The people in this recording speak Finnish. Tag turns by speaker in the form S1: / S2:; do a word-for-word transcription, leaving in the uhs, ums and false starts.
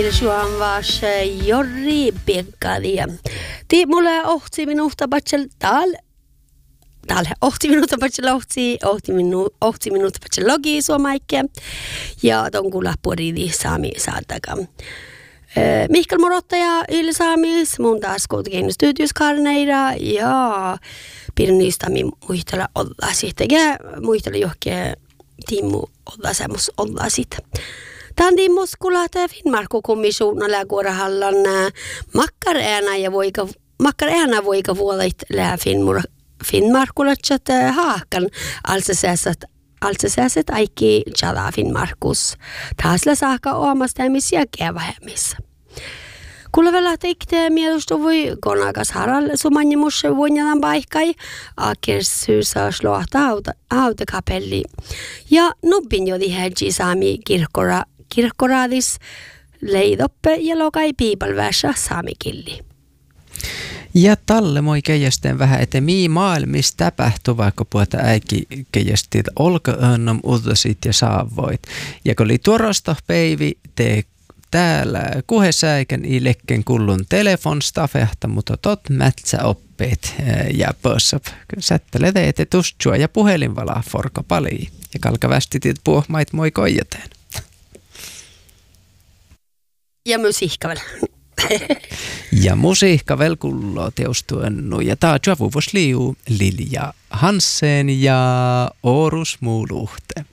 S1: Suan vas Jorri Pekkaria. Ti mulle ohti minuutta patsel tal. Tal ohti minuutta patsel ohti, ohti minu ohti minuutta patsel logi suomaikke. Ja ton kuulla puolini saami saataka. Mihkel morottaja yli saamis, mun taas kuitenkin studioskarneira ja pidän niistä muistella olla sitten. Ja muistella johonkin Timmu olla semmos olla sitten. Tämän Timmus kuulaa Finnmarkku kommissionerna kuorahallan makkareena ja voika makkareena voika vuolit lää Finnmur Finnmarkulatset haakan alsesääsät alsesääset aikki jala Finnmarkus. Taas la saakka omasta misiä kevähemissä. Kuulevalla teikte mielestä voi konakas haral sumanjimus vuonjalan paikkai akersyysä sloata auta autakapelli. Ja nubbin jo dihäji saami kirkkora kirkkoraadis leidoppe ja lokai piipalvässä saamikilli.
S2: Ja talle moi keijästen vähän, että mii maailmissa tapahtuu, vaikka puhuta äikki keijästit olkaönnam uutasit ja saavoit. Ja kun oli tuorosta päivi, te täällä kuhesäikän i lekken kullun telefonstafehta, mutta tot mätsä oppeet ja pössöp. Sättele teete tustsua ja puhelinvalaa forka pali. Ja kalkavästitit puhmait moi koijateen.
S1: Ja musiikkavel.
S2: Ja musiikkavel kullo teustuennu. Ja taa Javuvos liu Lilja Hansen ja Orus Muuluhte.